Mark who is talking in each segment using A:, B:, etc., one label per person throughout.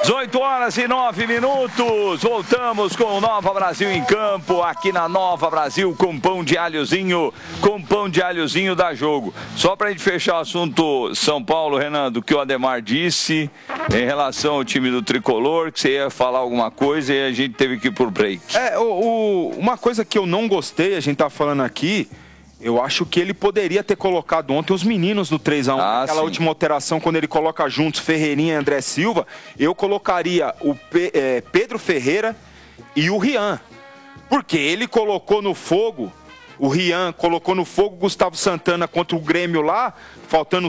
A: 18 horas e 9 minutos, voltamos com o Nova Brasil em campo, aqui na Nova Brasil, com pão de alhozinho dá jogo. Só pra gente fechar o assunto São Paulo, Renan, do que o Ademar disse em relação ao time do Tricolor, que você ia falar alguma coisa e a gente teve que ir por break.
B: Uma coisa que eu não gostei, a gente tá falando aqui, eu acho que ele poderia ter colocado ontem os meninos no 3-1. Aquela última alteração, quando ele coloca juntos Ferreirinha e André Silva, eu colocaria o Pedro Ferreira e o Rian. Porque ele colocou no fogo, o Rian colocou no fogo o Gustavo Santana contra o Grêmio lá, faltando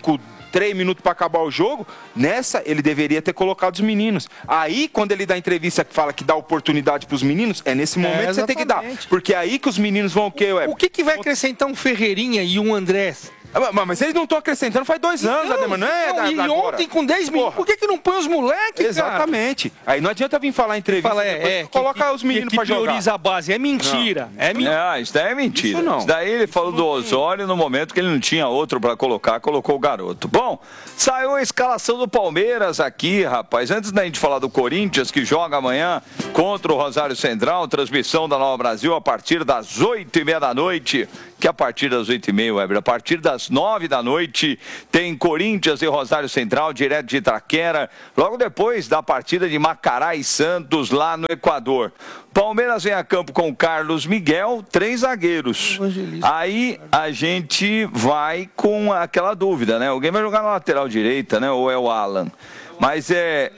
B: 3 minutos para acabar o jogo. Nessa, ele deveria ter colocado os meninos. Aí, quando ele dá entrevista que fala que dá oportunidade para os meninos, é nesse momento que você tem que dar. Porque é aí que os meninos vão o quê,
C: O que vai acrescentar um Ferreirinha e um André?
B: Mas eles não estão acrescentando faz 2 anos, Ademar, não é
C: e ontem com 10 minutos, por que não põe os moleques,
B: Exatamente. Cara? Aí não adianta vir falar em entrevista, colocar os meninos para jogar.
C: Prioriza a base, é mentira.
A: Isso daí é mentira. Isso daí ele falou do Osório no momento que ele não tinha outro para colocar, colocou o garoto. Bom, saiu a escalação do Palmeiras aqui, rapaz. Antes da gente falar do Corinthians, que joga amanhã contra o Rosário Central, transmissão da Nova Brasil a partir das 8h30 da noite. Que a partir das 8h30, Weber, a partir das 9 da noite, tem Corinthians e Rosário Central, direto de Itaquera, logo depois da partida de Macará e Santos, lá no Equador. Palmeiras vem a campo com Carlos Miguel, 3 zagueiros. Aí a gente vai com aquela dúvida, né? Alguém vai jogar na lateral direita, né? Ou é o Alan? Mas é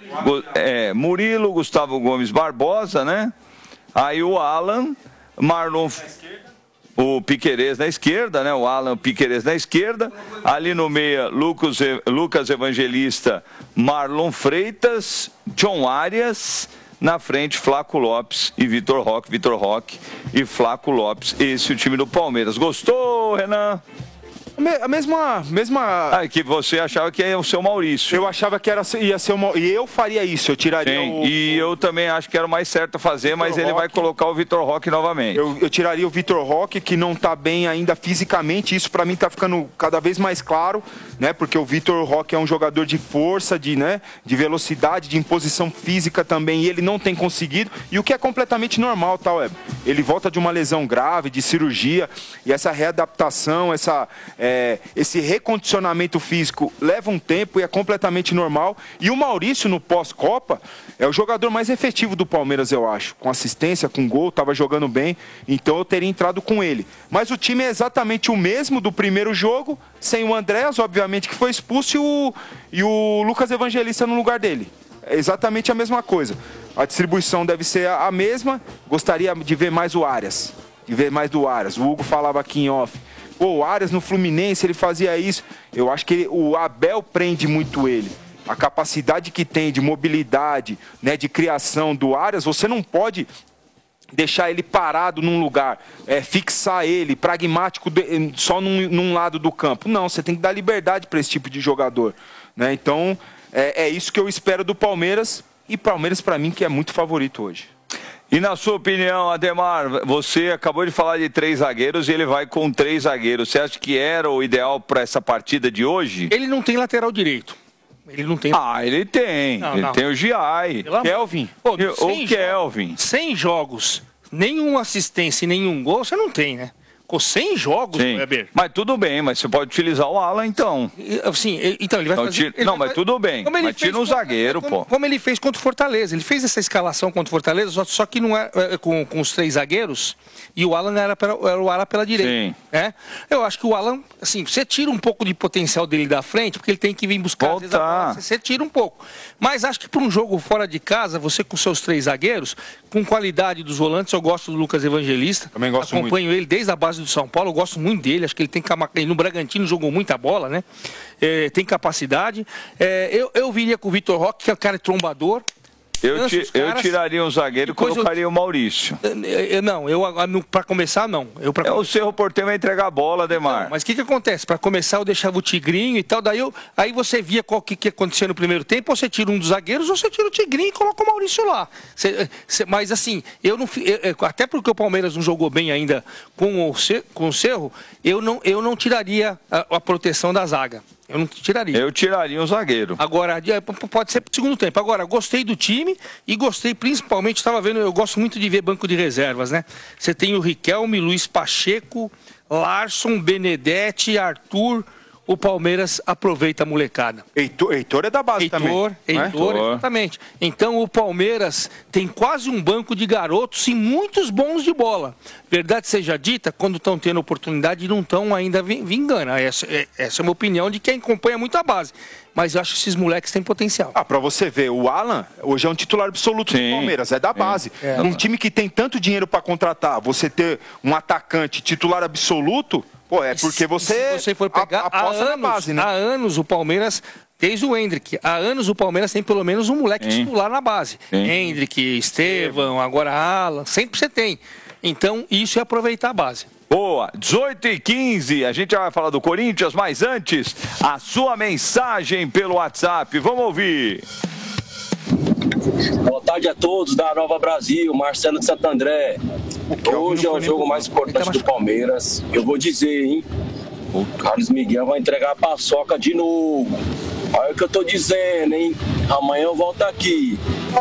A: Murilo, Gustavo Gomes Barbosa, né? Aí o Alan, Marlon... O Piquerez na esquerda, né? O Alan Piquerez na esquerda. Ali no meio, Lucas Evangelista, Marlon Freitas, John Arias. Na frente, Flaco Lopes e Vitor Roque e Flaco Lopes. Esse é o time do Palmeiras. Gostou, Renan?
B: A mesma...
A: que você achava que ia ser o Maurício.
B: Eu achava que ia ser o Maurício. E eu faria isso, eu tiraria
A: E eu também acho que era o mais certo a fazer, mas ele vai colocar o Vitor Roque novamente.
B: Eu tiraria o Vitor Roque, que não está bem ainda fisicamente. Isso para mim está ficando cada vez mais claro, né? Porque o Vitor Roque é um jogador de força, de velocidade, de imposição física também. E ele não tem conseguido. E o que é completamente normal, tá, Web? Ele volta de uma lesão grave, de cirurgia. E essa readaptação, esse recondicionamento físico leva um tempo e é completamente normal. E o Maurício, no pós-Copa, é o jogador mais efetivo do Palmeiras, eu acho. Com assistência, com gol, estava jogando bem. Então eu teria entrado com ele. Mas o time é exatamente o mesmo do primeiro jogo, sem o Andréas, obviamente, que foi expulso, e o Lucas Evangelista no lugar dele. É exatamente a mesma coisa. A distribuição deve ser a mesma. Gostaria de ver mais o Arias. O Hugo falava aqui em off. O Arias no Fluminense, ele fazia isso. Eu acho que o Abel prende muito ele. A capacidade que tem de mobilidade, né, de criação do Arias, você não pode deixar ele parado num lugar, fixar ele, pragmático, só num lado do campo. Não, você tem que dar liberdade para esse tipo de jogador, né? Então, é isso que eu espero do Palmeiras. E Palmeiras, para mim, que é muito favorito hoje.
A: E na sua opinião, Ademar, você acabou de falar de 3 zagueiros e ele vai com 3 zagueiros. Você acha que era o ideal para essa partida de hoje?
C: Ele não tem lateral direito. Ele não tem.
A: Ele tem. Ele tem o Giai.
B: Kelvin.
A: O Kelvin.
C: 100 jogos, nenhuma assistência e nenhum gol, você não tem, né? Com 100 jogos, Weber.
A: Mas tudo bem, mas você pode utilizar o Alan, então.
C: Sim, então ele vai fazer...
A: mas tudo bem. Mas tira um zagueiro, pô.
C: Como ele fez contra o Fortaleza. Ele fez essa escalação contra o Fortaleza, só que não é com os 3 zagueiros, e o Alan era o ala pela direita. Sim. Né? Eu acho que o Alan, assim, você tira um pouco de potencial dele da frente, porque ele tem que vir buscar às vezes, a bola, você tira um pouco. Mas acho que para um jogo fora de casa, você com seus 3 zagueiros, com qualidade dos volantes, eu gosto do Lucas Evangelista.
B: Também gosto muito.
C: Acompanho ele desde a base do São Paulo, eu gosto muito dele, acho que ele tem no Bragantino jogou muita bola, né? Tem capacidade. Eu viria com o Vitor Roque, que é o cara trombador.
A: Eu tiraria um zagueiro e colocaria o Maurício.
C: Para começar, não.
A: O Cerro Porteiro vai entregar a bola, Ademar.
C: Mas o que acontece? Para começar, eu deixava o Tigrinho e tal. Aí você via o que acontecia no primeiro tempo. Ou você tira um dos zagueiros, ou você tira o Tigrinho e coloca o Maurício lá. Mas assim, até porque o Palmeiras não jogou bem ainda com o Cerro, eu não tiraria a proteção da zaga. Eu não tiraria.
A: Eu tiraria um zagueiro.
C: Agora, pode ser pro segundo tempo. Agora, gostei do time e gostei principalmente, estava vendo, eu gosto muito de ver banco de reservas, né? Você tem o Riquelme, Luiz Pacheco, Larson, Benedetti, Arthur. O Palmeiras aproveita a molecada.
B: Heitor é da base também.
C: Heitor, exatamente. Então o Palmeiras tem quase um banco de garotos e muitos bons de bola. Verdade seja dita, quando estão tendo oportunidade, não estão ainda vingando. Essa é a minha opinião de quem acompanha muito a base. Mas eu acho que esses moleques têm potencial.
B: Pra você ver, o Alan hoje é um titular absoluto do Palmeiras, é da base. Um time que tem tanto dinheiro para contratar, você ter um atacante titular absoluto... Pô, é porque
C: você for pegar
B: aposta na base, né?
C: Há anos o Palmeiras, desde o Hendrick, há anos o Palmeiras tem pelo menos um moleque titular na base. Hendrick, Estevão, agora Alan, sempre você tem. Então, isso é aproveitar a base.
A: Boa, 18h15, a gente já vai falar do Corinthians, mas antes, a sua mensagem pelo WhatsApp, vamos ouvir.
D: Boa tarde a todos da Nova Brasil, Marcelo de Santo André. Hoje é o jogo mais importante do Palmeiras. Eu vou dizer, hein? O Carlos Miguel vai entregar a paçoca de novo. Olha o que eu tô dizendo, hein? Amanhã eu volto aqui.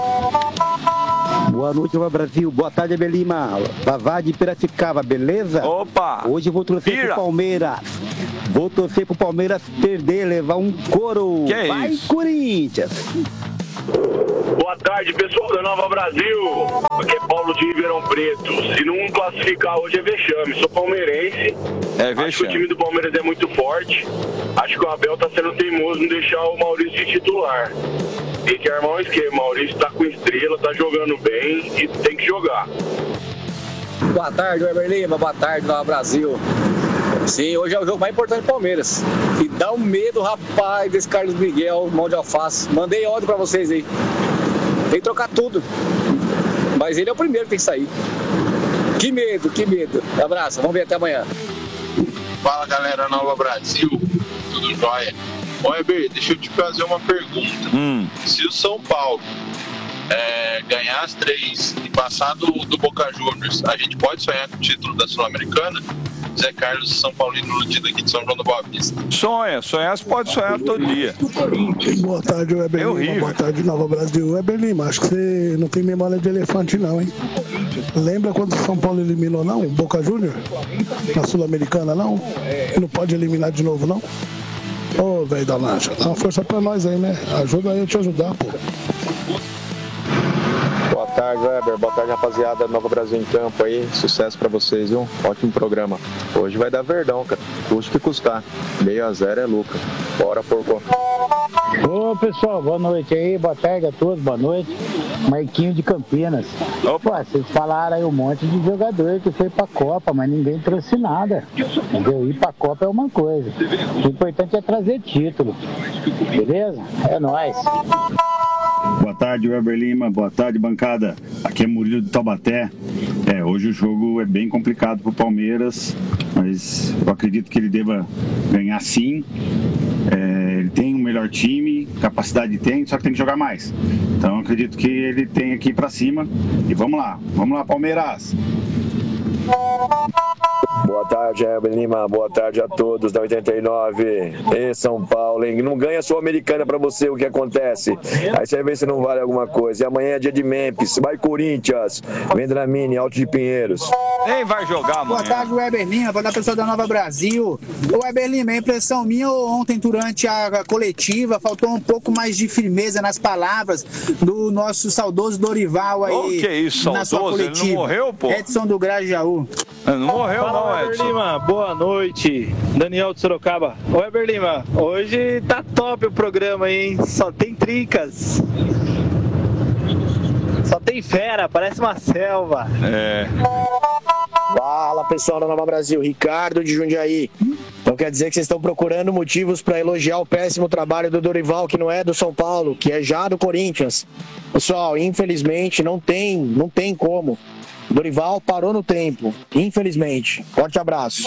E: Boa noite, Nova Brasil. Boa tarde, Abelima. Vavá de Piracicaba, beleza?
A: Opa!
E: Hoje eu vou torcer pro Palmeiras. Vou torcer pro Palmeiras perder, levar um couro. Vai, isso? Corinthians!
F: Boa tarde, pessoal da Nova Brasil. Aqui é Paulo de Ribeirão Preto. Se não classificar hoje é vexame. Sou palmeirense. Acho que o time do Palmeiras é muito forte. Acho que o Abel tá sendo teimoso em deixar o Maurício de titular. Tem que armar um esquema. O Maurício tá com estrela, tá jogando bem e tem que jogar.
G: Boa tarde, Weber Lima. Boa tarde, Nova Brasil. Sim, hoje é o jogo mais importante do Palmeiras. E dá um medo, rapaz, desse Carlos Miguel, mão de alface. Mandei ódio pra vocês aí. Tem que trocar tudo. Mas ele é o primeiro que tem que sair. Que medo, que medo. Abraço, vamos ver até amanhã.
F: Fala, galera Nova Brasil. Tudo jóia? Weber, deixa eu te fazer uma pergunta. Se o São Paulo ganhar as 3 e passar do Boca Juniors, a gente pode sonhar com o título da Sul-Americana? Zé Carlos, São Paulino, iludido aqui de São João da Boa Vista.
A: Sonha, você pode sonhar todo dia.
H: Boa tarde, Weber Lima. Boa tarde, Nova Brasil. Weber Lima, acho que você não tem memória de elefante não, hein? Lembra quando o São Paulo eliminou não? O Boca Juniors? Na Sul-Americana não? Não pode eliminar de novo não? Ô, velho da lancha, dá uma força pra nós aí, né? Ajuda aí a te ajudar, pô.
I: Boa tarde, Weber. Boa tarde, rapaziada. Nova Brasil em campo aí. Sucesso pra vocês, viu? Ótimo programa. Hoje vai dar Verdão, cara. Custe que custar. 6-0 é lucro. Bora, porco.
J: Ô, pessoal, boa noite aí. Boa tarde a todos. Boa noite. Marquinho de Campinas. Opa. Vocês falaram aí um monte de jogador que foi pra Copa, mas ninguém trouxe nada. Entendeu? Ir pra Copa é uma coisa. O importante é trazer título. Beleza? É nóis.
K: Boa tarde, Weber Lima. Boa tarde, bancada. Aqui é Murilo de Taubaté. Hoje o jogo é bem complicado para o Palmeiras, mas eu acredito que ele deva ganhar sim. Ele tem um melhor time, capacidade tem, só que tem que jogar mais. Então eu acredito que ele tem aqui para cima. E vamos lá, Palmeiras.
L: Boa tarde, Weber Lima. Boa tarde a todos da 89. E São Paulo, hein? Não ganha Sul-Americana pra você, o que acontece? Aí você vai ver se não vale alguma coisa. E amanhã é dia de Memphis. Vai, Corinthians. Vendramini, Alto de Pinheiros.
A: Nem vai jogar, mano.
M: Boa tarde, Weber Lima. Boa tarde, pessoal da Nova Brasil. O Weber Lima, a impressão minha ontem durante a coletiva, faltou um pouco mais de firmeza nas palavras do nosso saudoso Dorival aí.
A: O que é isso,
M: na sua
A: saudoso?
M: coletiva.
A: Ele não morreu, pô?
M: Edson do Grajaú.
A: Não morreu, não,
N: Weber
A: Edson.
N: Lima, boa noite. Daniel de Sorocaba. Weber Lima, hoje tá top o programa, hein? Só tem tricas. Só tem fera, parece uma selva.
O: Fala, pessoal da Nova Brasil. Ricardo de Jundiaí. Então quer dizer que vocês estão procurando motivos para elogiar o péssimo trabalho do Dorival, que não é do São Paulo, que é já do Corinthians. Pessoal, infelizmente não tem como. Dorival parou no tempo, infelizmente. Forte abraço.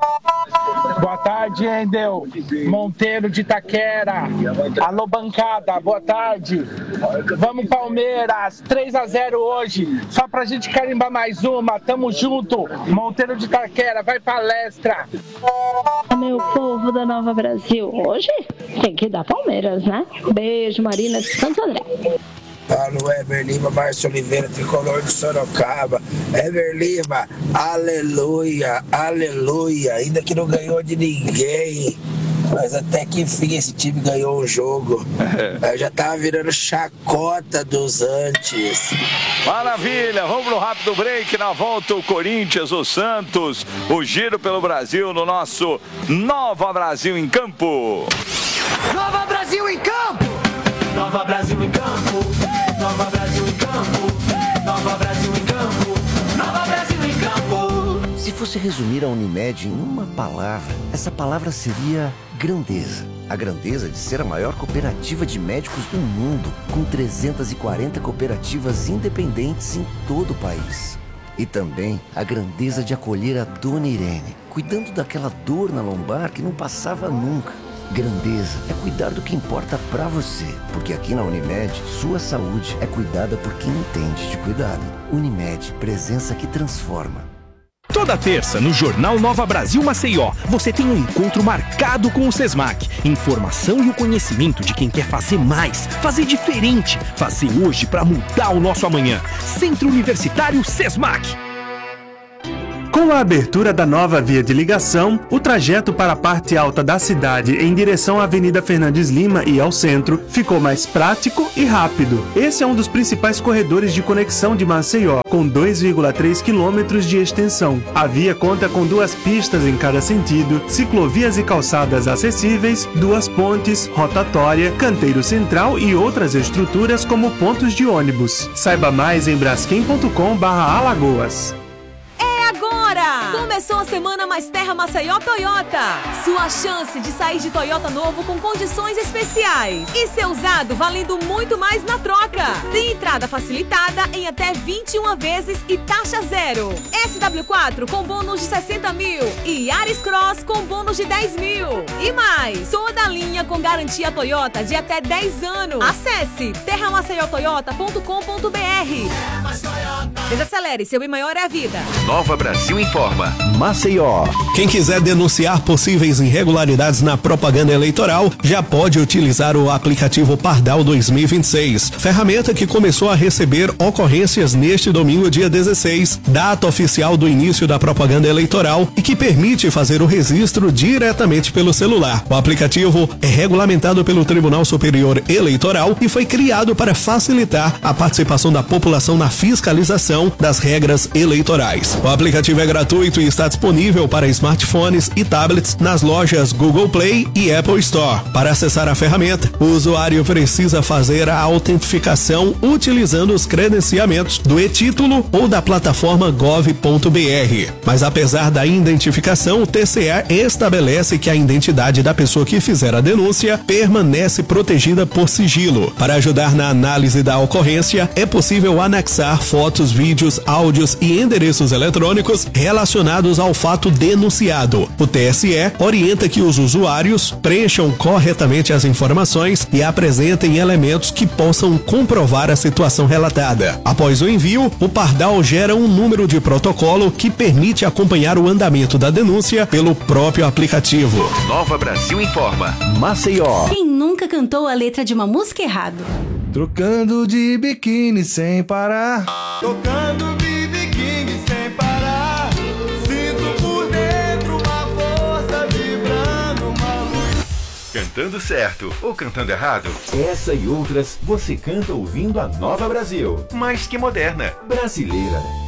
P: Boa tarde, Endel. Monteiro de Itaquera. Alô, bancada, boa tarde. Vamos, Palmeiras, 3-0 hoje. Só pra gente carimbar mais uma. Tamo junto. Monteiro de Itaquera, vai palestra.
Q: Meu povo da Nova Brasil, hoje tem que dar Palmeiras, né? Beijo, Marina de Santo André.
R: Paulo Weber Lima, Márcio Oliveira, tricolor de Sorocaba. Weber Lima, aleluia, aleluia. Ainda que não ganhou de ninguém, mas até que enfim esse time ganhou um jogo. Eu já tava virando chacota dos antes.
A: Maravilha, vamos pro rápido break. Na volta o Corinthians, o Santos, o giro pelo Brasil no nosso Nova Brasil em Campo.
S: Nova Brasil em Campo! Nova Brasil em Campo! Nova Brasil em Campo! Nova Brasil em Campo! Nova Brasil em Campo!
T: Se fosse resumir a Unimed em uma palavra, essa palavra seria grandeza. A grandeza de ser a maior cooperativa de médicos do mundo, com 340 cooperativas independentes em todo o país. E também a grandeza de acolher a Dona Irene, cuidando daquela dor na lombar que não passava nunca. Grandeza é cuidar do que importa pra você, porque aqui na Unimed, sua saúde é cuidada por quem entende de cuidado. Unimed, presença que transforma.
U: Toda terça, no Jornal Nova Brasil Maceió, você tem um encontro marcado com o SESMAC. Informação e o conhecimento de quem quer fazer mais, fazer diferente, fazer hoje para mudar o nosso amanhã. Centro Universitário SESMAC.
V: Com a abertura da nova via de ligação, o trajeto para a parte alta da cidade em direção à Avenida Fernandes Lima e ao centro ficou mais prático e rápido. Esse é um dos principais corredores de conexão de Maceió, com 2,3 quilômetros de extensão. A via conta com 2 pistas em cada sentido, ciclovias e calçadas acessíveis, 2 pontes, rotatória, canteiro central e outras estruturas como pontos de ônibus. Saiba mais em braskem.com/Alagoas.
W: Começou a semana Mais Terra Maceió Toyota. Sua chance de sair de Toyota novo com condições especiais. E ser usado valendo muito mais na troca. Tem entrada facilitada em até 21 vezes e taxa zero. SW4 com bônus de 60 mil e Yaris Cross com bônus de 10 mil. E mais, toda a linha com garantia Toyota de até 10 anos. Acesse terramaceiotoyota.com.br. Desacelere, seu bem maior é a vida.
U: Nova Brasil informa.
X: Maceió. Quem quiser denunciar possíveis irregularidades na propaganda eleitoral já pode utilizar o aplicativo Pardal 2026, ferramenta que começou a receber ocorrências neste domingo, dia 16, data oficial do início da propaganda eleitoral, e que permite fazer o registro diretamente pelo celular. O aplicativo é regulamentado pelo Tribunal Superior Eleitoral e foi criado para facilitar a participação da população na fiscalização das regras eleitorais. O aplicativo é gratuito e está disponível para smartphones e tablets nas lojas Google Play e Apple Store. Para acessar a ferramenta, o usuário precisa fazer a autentificação utilizando os credenciamentos do e-título ou da plataforma gov.br. Mas apesar da identificação, o TCE estabelece que a identidade da pessoa que fizer a denúncia permanece protegida por sigilo. Para ajudar na análise da ocorrência, é possível anexar fotos, vídeos, áudios e endereços eletrônicos relacionados ao fato denunciado. O TSE orienta que os usuários preencham corretamente as informações e apresentem elementos que possam comprovar a situação relatada. Após o envio, o Pardal gera um número de protocolo que permite acompanhar o andamento da denúncia pelo próprio aplicativo.
U: Nova Brasil informa.
X: Maceió.
Y: Quem nunca cantou a letra de uma música errado?
Z: Trocando de biquíni sem parar.
S: Tocando de biquíni sem parar. Sinto por dentro uma força vibrando, uma luz.
U: Cantando certo ou cantando errado? Essa e outras você canta ouvindo a Nova Brasil. Mais que moderna. Brasileira.